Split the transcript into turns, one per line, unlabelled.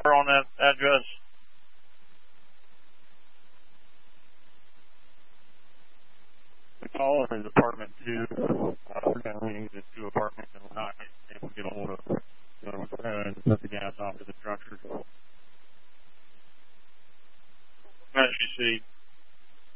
number on that address?
The caller is apartment 2. We're going to leave the 2 apartments and we're not able to get a hold of and let the gas off to the structure.
As you see.